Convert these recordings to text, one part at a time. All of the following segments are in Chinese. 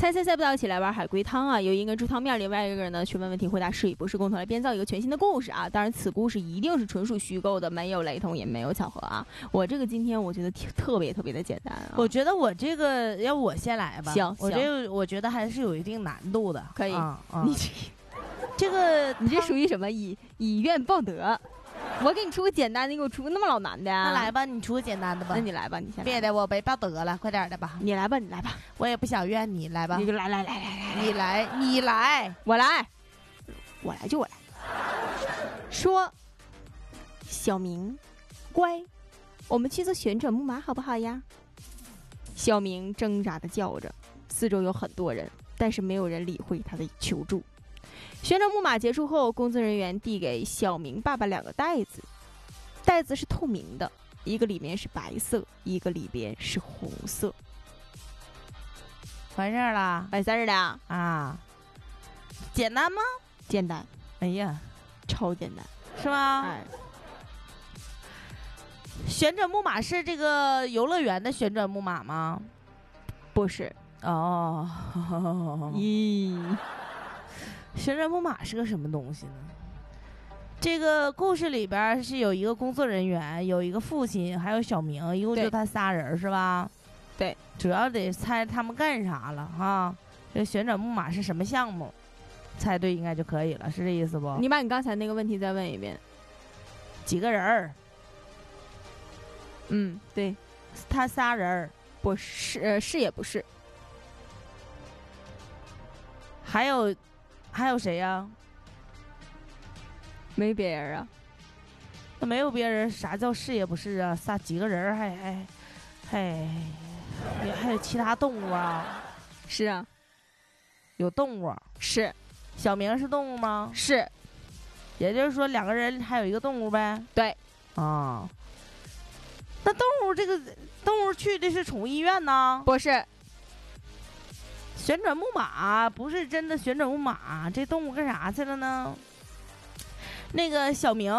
猜猜猜不到，一起来玩海龟汤啊！有一个人煮汤面，另外一个人呢去问问题，回答是与不是，共同来编造一个全新的故事啊！当然，此故事一定是纯属虚构的，没有雷同，也没有巧合啊！我这个今天我觉得特别的简单啊！ 我觉得我这个要我先来吧。 行， 我这个我觉得还是有一定难度的。 可以， 你这个你这属于什么？以怨报德。我给你出个简单的，你给我出个那么老难的呀？ 那来吧，你出个简单的吧。 那你来吧，你先来。 别的我没报德了，快点的吧。 你来吧。 我也不想怨你，来吧。 你来， 你来， 我来。说，小明，乖，我们去做旋转木马好不好呀？小明挣扎地叫着，四周有很多人，但是没有人理会他的求助。旋转木马结束后，工作人员递给小明爸爸2个袋子，袋子是透明的，一个里面是白色，一个里边是红色。 完事儿了？ 完事儿了啊？简单吗？ 简单。 哎呀， 超简单， 是吗？ 哎， 旋转木马是这个游乐园的旋转木马吗？ 不是。 哦， 咦。 旋转木马是个什么东西呢？这个故事里边是有一个工作人员，有一个父亲，还有小明，一共就他仨人是吧？ 对， 主要得猜他们干啥了哈。这旋转木马是什么项目？猜对应该就可以了，是这意思不？ 你把你刚才那个问题再问一遍。 几个人儿？ 对， 他仨人儿。 不是，是也不是。 还有谁呀？ 没别人啊。 那没有别人，啥叫是也不是啊？几个人还有其他动物啊？ 是啊， 有动物。 是。 小明是动物吗？ 是。 也就是说2个人还有一个动物呗？ 对。 啊。那动物去的是宠物医院呢？ 不是。 旋转木马不是真的旋转木马，这动物干啥去了呢？那个小明，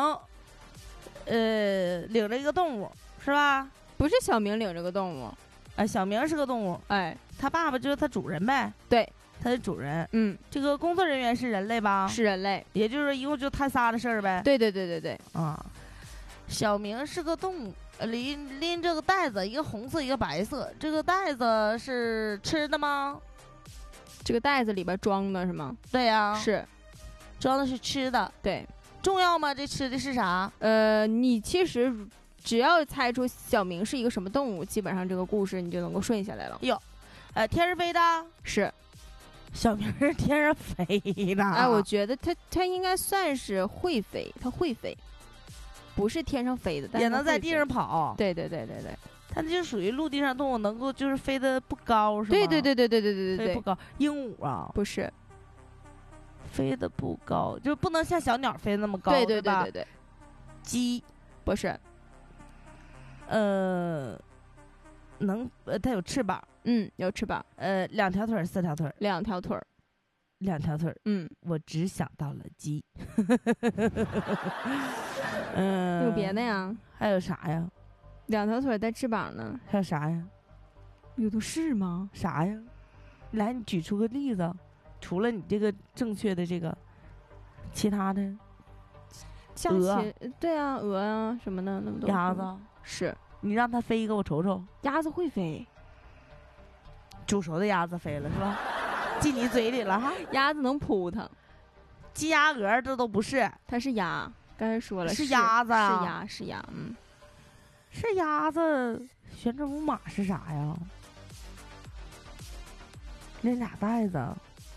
领着一个动物是吧？ 不是小明领着个动物， 小明是个动物， 哎， 他爸爸就是他主人呗？ 对， 他的主人。这个工作人员是人类吧？ 是人类， 也就是说一共就他仨的事儿呗？ 对。 啊，小明是个动物。拎这个袋子，一个红色一个白色，这个袋子是吃的吗？ 这个袋子里边装的是吗？ 对呀， 是， 装的是吃的。 对， 重要吗？这吃的是啥？ 你其实只要猜出小明是一个什么动物，基本上这个故事你就能够顺下来了。 哟，天上飞的？ 是， 小明是天上飞的。 哎，我觉得他应该算是会飞，他会飞，不是天上飞的，但是也能在地上跑。 对。 它就属于陆地上动物，能够就是飞得不高，是吗？ 对， 飞不高。鹦鹉啊？ 不是， 飞得不高，就不能像小鸟飞得那么高， 对吧？鸡不是， 它有翅膀， 有翅膀 ，2条腿4条腿 ？2条腿 ，2条腿，我只想到了鸡。 有别的呀？ 还有啥呀 ？2条腿带翅膀呢？ 还有啥呀？ 有的是吗？ 啥呀？来，你举出个例子，除了你这个正确的这个，其他的。 鹅，对啊，鹅啊什么的，那么多。 鸭子是， 你让它飞一个我瞅瞅。 鸭子会飞， 煮熟的鸭子飞了是吧？进你嘴里了哈。 鸭子能扑腾， 鸡鸭鹅这都不是， 它是鸭。刚才说了是鸭子啊， 是鸭， 是鸭子。旋转木马是啥呀？那俩袋子。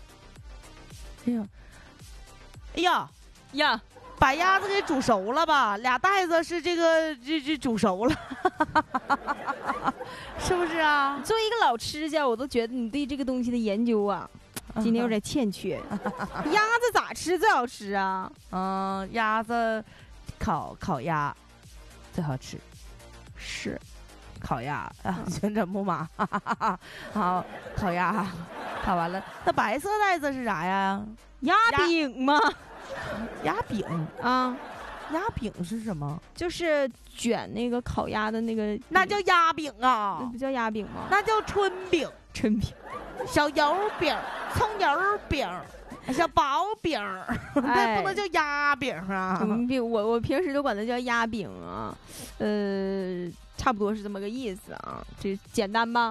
哎呀，把鸭子给煮熟了吧？俩袋子是这煮熟了，是不是啊？ 作为一个老吃家，我都觉得你对这个东西的研究啊，今天有点欠缺。鸭子咋吃最好吃啊？ 鸭子烤鸭最好吃。 是。 烤鸭啊，旋转木马，好，烤鸭，烤完了。那白色袋子是啥呀？ 鸭饼吗？ 鸭饼啊， 鸭饼是什么？ 就是卷那个烤鸭的那个， 那叫鸭饼啊？ 那不叫鸭饼吗？ 那叫春饼。 春饼， 小油饼、葱油饼、小薄饼，那不能叫鸭饼啊。 我平时都管它叫鸭饼啊，差不多是这么个意思啊。这简单吧？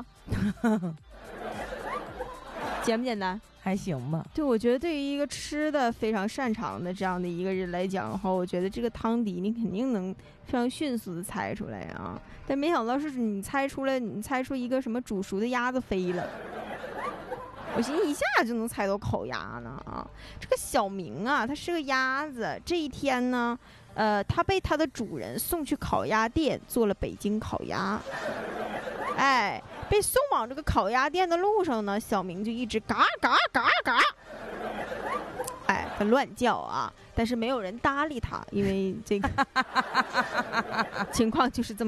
简不简单？ 还行吧。 对，我觉得对于一个吃的非常擅长的这样的一个人来讲的话，我觉得这个汤底你肯定能非常迅速的猜出来啊。但没想到是你猜出一个什么煮熟的鸭子飞了，我寻思一下就能猜到烤鸭呢啊。这个小明啊，他是个鸭子，这一天呢，他被他的主人送去烤鸭店做了北京烤鸭。哎，被送往这个烤鸭店的路上呢，小明就一直嘎嘎嘎嘎，哎，他乱叫啊，但是没有人搭理他，因为这个情况就是这么。